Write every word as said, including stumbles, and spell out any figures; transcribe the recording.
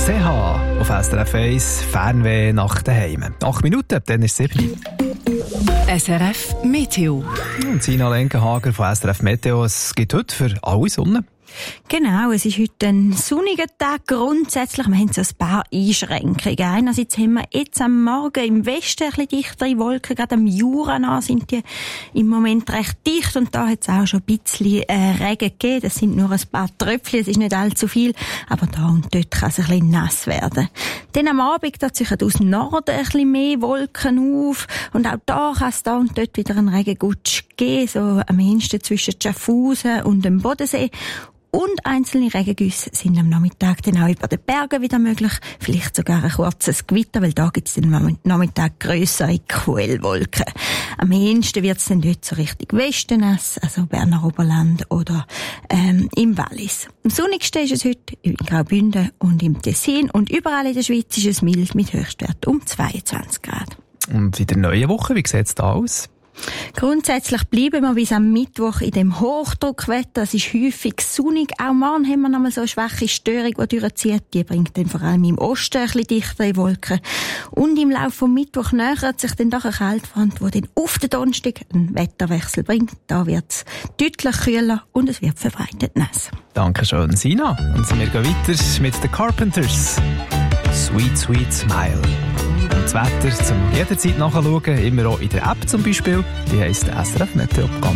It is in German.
Seha auf S R F eins, Fernweh nach daheim. Acht Minuten, dann ist es sieben. S R F Meteo. Und Sina Lenkenhager von S R F Meteo. Es gibt heute für alle Sonne. Genau, es ist heute ein sonniger Tag. Grundsätzlich, wir haben so ein paar Einschränkungen. Einerseits haben wir jetzt am Morgen im Westen ein bisschen dichtere Wolken. Gerade am Jura sind die im Moment recht dicht. Und da hat es auch schon ein bisschen äh, Regen gegeben. Das sind nur ein paar Tröpfchen, es ist nicht allzu viel. Aber da und dort kann es ein bisschen nass werden. Dann am Abend, da ziehen aus dem Norden ein bisschen mehr Wolken auf. Und auch da kann es da und dort wieder einen Regengutsch geben. So am ehesten zwischen Schaffhausen und dem Bodensee. Und einzelne Regengüsse sind am Nachmittag dann auch über den Bergen wieder möglich. Vielleicht sogar ein kurzes Gewitter, weil da gibt es dann am Nachmittag grössere Quellwolken. Am ehesten wird es dann dort so Richtung Westen nass, also Berner Oberland oder ähm, im Wallis. Am sonnigsten ist es heute in Graubünden und im Tessin. Und überall in der Schweiz ist es mild mit Höchstwert um zweiundzwanzig Grad. Und in der neuen Woche, wie sieht es da aus? Grundsätzlich bleiben wir bis am Mittwoch in dem Hochdruckwetter. Es ist häufig sonnig. Auch morgen haben wir noch mal so eine schwache Störung, die durchzieht. Die bringt dann vor allem im Osten ein bisschen dichtere Wolken. Und im Laufe vom Mittwoch nähert sich dann doch eine Kaltfront, die dann auf den Donnerstag einen Wetterwechsel bringt. Da wird es deutlich kühler und es wird verbreitet nass. Dankeschön, Sina. Und wir gehen weiter mit den Carpenters. Sweet, sweet smile. Und das Wetter zum jederzeit nachschauen, immer auch in der App zum Beispiel. Die heisst S R F Meteo.